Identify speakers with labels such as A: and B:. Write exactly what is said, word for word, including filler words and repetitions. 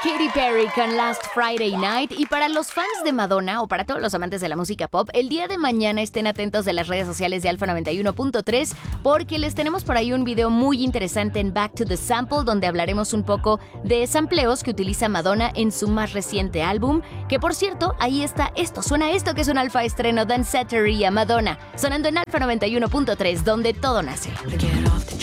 A: Katy Perry con Last Friday Night. Y para los fans de Madonna o para todos los amantes de la música pop, el día de mañana estén atentos de las redes sociales de Alfa noventa y uno punto tres porque les tenemos por ahí un video muy interesante en Back to the Sample donde hablaremos un poco de sampleos que utiliza Madonna en su más reciente álbum. Que por cierto, ahí está esto, suena esto que es un Alfa estreno, Danceteria, Madonna, sonando en Alfa noventa y uno punto tres donde todo nace.